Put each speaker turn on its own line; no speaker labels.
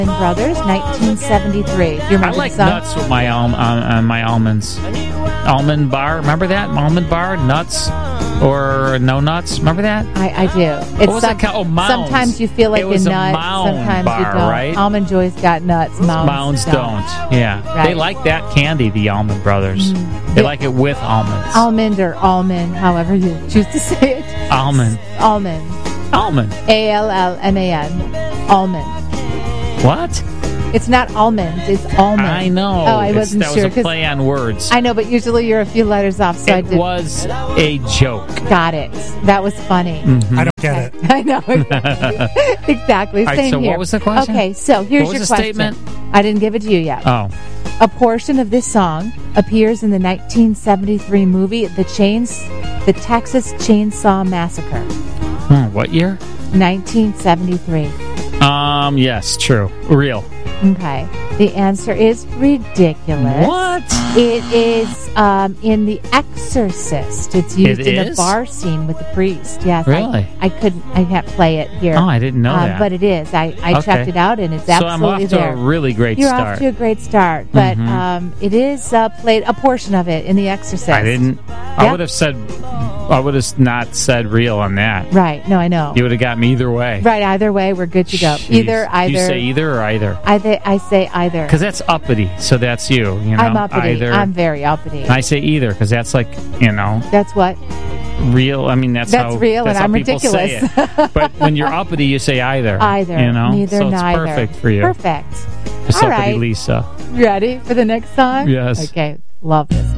Brothers, 1973. Do you remember
I like
the song?
nuts with my my almonds. Almond bar, remember that? Almond bar, nuts or no nuts? Remember that?
I do.
What was it called? Oh, Mounds.
Sometimes you feel like
It was
a
a
nut.
Mound
Sometimes
bar,
you don't.
right?
Almond Joy's got nuts. Mounds
don't. Yeah.
Right.
They like that candy, the Almond Brothers. They like it with almonds.
Almond or almond, however you choose to say it.
Almond.
Almond.
Almond.
ALLMAN. Almond.
What?
It's not almond. It's almond.
I know.
Oh, I wasn't
sure.
sure.
That was a play on words.
I know, but usually you're a few letters off, so I
It
did.
was a joke.
Got it. That was funny.
Mm-hmm.
I don't get it.
I know. Exactly.
All right,
Same
so
here.
what was the question?
Okay, so here's
What was
your
the
question.
statement?
I didn't give it to you yet.
Oh.
A portion of this song appears in the 1973 movie The Texas Chainsaw Massacre.
What year?
1973.
Yes, true. Real.
Okay. The answer is ridiculous.
What?
It is in The Exorcist. It's used
It
in the
is?
bar scene with the priest. Yes.
Really?
I can't play it here.
Oh, I didn't know that.
But it is. I
Okay.
checked it out, and it's
So
absolutely
I'm off to
there.
a really great
You're
start.
off to a great start, but it is played a portion of it in The Exorcist.
I didn't. I would have said. I would have not said real on that.
Right. No, I know.
You would have got me either way.
Right. Either way, we're good to go.
Jeez.
Either.
Do you say either or either?
I say either.
Because that's uppity. So that's you. You know.
I'm uppity.
Either.
I'm very uppity.
I say either because that's like
That's what.
real. I mean that's how
real,
that's
and
how
I'm
people
ridiculous.
say it. But when you're uppity, you say either.
Either.
You know.
Neither.
So it's
neither.
perfect for you.
Perfect.
Just
All
uppity
right.
Lisa.
Ready for the next song?
Yes.
Okay. Love this.